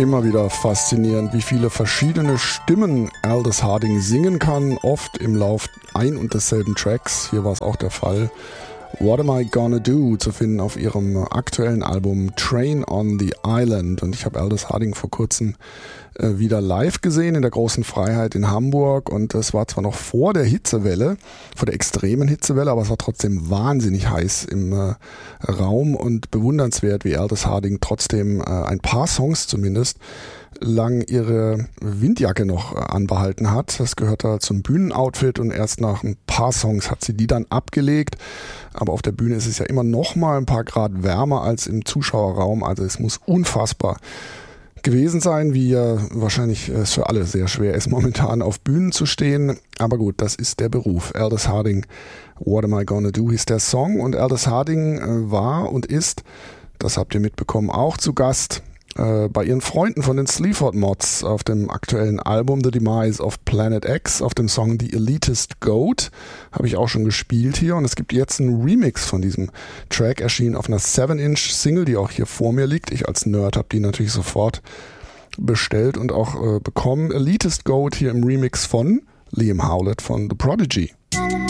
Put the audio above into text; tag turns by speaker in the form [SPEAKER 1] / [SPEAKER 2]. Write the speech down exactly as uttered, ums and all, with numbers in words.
[SPEAKER 1] Immer wieder faszinierend, wie viele verschiedene Stimmen Aldous Harding singen kann, oft im Lauf ein und desselben Tracks. Hier war es auch der Fall. What Am I Gonna Do zu finden auf ihrem aktuellen Album Train on the Island. Und ich habe Aldous Harding vor kurzem äh, wieder live gesehen in der Großen Freiheit in Hamburg. Und es war zwar noch vor der Hitzewelle, vor der extremen Hitzewelle, aber es war trotzdem wahnsinnig heiß im äh, Raum und bewundernswert, wie Aldous Harding trotzdem äh, ein paar Songs zumindest lang ihre Windjacke noch anbehalten hat. Das gehört da zum Bühnenoutfit und erst nach ein paar Songs hat sie die dann abgelegt. Aber auf der Bühne ist es ja immer noch mal ein paar Grad wärmer als im Zuschauerraum. Also es muss unfassbar gewesen sein, wie ja wahrscheinlich es für alle sehr schwer ist, momentan auf Bühnen zu stehen. Aber gut, das ist der Beruf. Aldous Harding, What Am I Gonna Do hieß der Song. Und Aldous Harding war und ist, das habt ihr mitbekommen, auch zu Gast bei ihren Freunden von den Sleaford Mods auf dem aktuellen Album The Demise of Planet X, auf dem Song The Elitist Goat, habe ich auch schon gespielt hier, und es gibt jetzt einen Remix von diesem Track, erschienen auf einer seven inch Single, die auch hier vor mir liegt. Ich als Nerd habe die natürlich sofort bestellt und auch äh, bekommen. Elitist Goat hier im Remix von Liam Howlett von The Prodigy.